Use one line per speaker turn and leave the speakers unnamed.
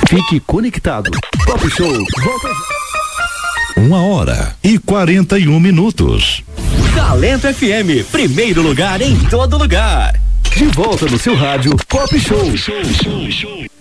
Fique conectado. Pop Show volta.
1h41.
Talento FM, primeiro lugar em todo lugar. De volta no seu rádio Pop Show.